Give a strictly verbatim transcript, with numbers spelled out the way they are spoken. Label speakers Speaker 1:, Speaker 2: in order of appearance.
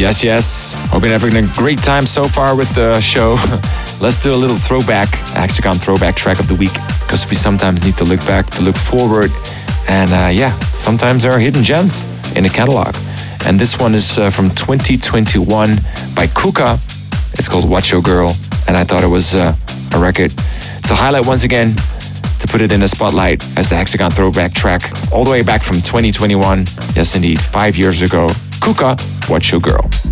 Speaker 1: Yes, yes. Hope you're having a great time so far with the show. Let's do a little throwback, Hexagon throwback track of the week, because we sometimes need to look back to look forward. And uh, yeah, sometimes there are hidden gems in the catalog. And this one is uh, from twenty twenty-one by Kuka. It's called Watch Your Girl. And I thought it was uh, a record to highlight once again, to put it in the spotlight as the Hexagon throwback track all the way back from twenty twenty-one. Yes, indeed, five years ago. Kuka, Watch Your Girl.